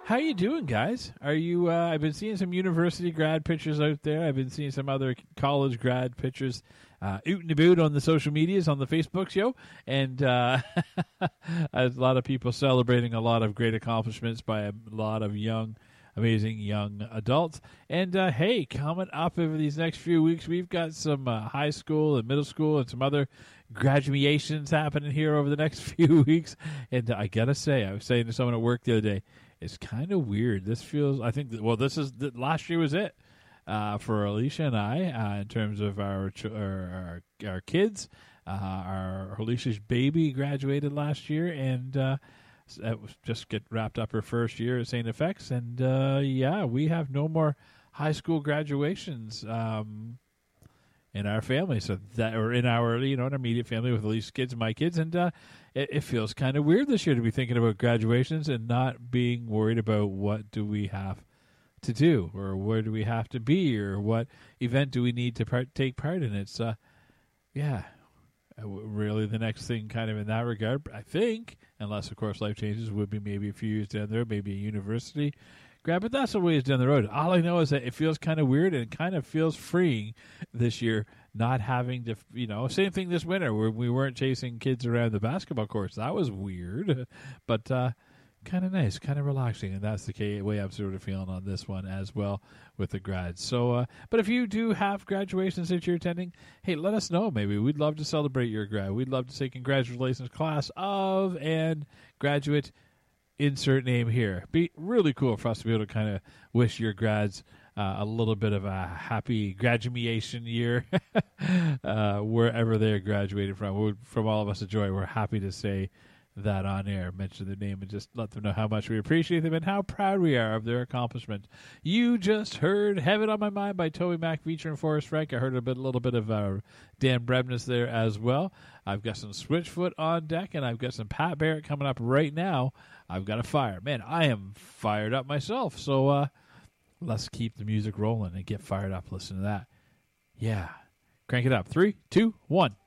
How you doing, guys? Are you? I've been seeing some university grad pictures out there. I've been seeing some other college grad pictures out and about on the social medias, on the Facebooks, and a lot of people celebrating a lot of great accomplishments by a lot of young, amazing young adults. And hey, coming up over these next few weeks, we've got some high school and middle school and some other graduations happening here over the next few weeks. And I gotta say, I was saying to someone at work the other day, it's kind of weird. This feels, I think, this is, last year was it for Alicia and I in terms of our kids. Our Alicia's baby graduated last year, and that was just get wrapped up her first year at St. FX. And yeah, we have no more high school graduations in our family, so that, or in our, in our immediate family with Alicia's kids and my kids, and it feels kind of weird this year to be thinking about graduations and not being worried about what do we have to do, or where do we have to be, or what event do we need to take part in. It's yeah, really the next thing kind of in that regard, I think, unless of course life changes, would be maybe a few years down there, maybe a university grad, but that's a ways down the road. All I know is that it feels kind of weird, and it kind of feels freeing this year, not having to, same thing this winter where we weren't chasing kids around the basketball courts. That was weird, but kind of nice, kind of relaxing, and that's the way I'm sort of feeling on this one as well with the grads. So, but if you do have graduations that you're attending, hey, let us know. Maybe we'd love to celebrate your grad. We'd love to say congratulations, class of and graduate. Insert name here. Be really cool for us to be able to kind of wish your grads a little bit of a happy graduation year wherever they're graduating from. From all of us at Joy, we're happy to say that on air, mention their name, and just let them know how much we appreciate them and how proud we are of their accomplishment. You just heard Heaven on My Mind by Toby Mac featuring Forrest Frank. I heard a little bit of Dan Brebness there as well. I've got some Switchfoot on deck, and I've got some Pat Barrett coming up right now. I've got a fire. Man, I am fired up myself, so let's keep the music rolling and get fired up. Listen to that. Yeah. Crank it up. 3, 2, 1.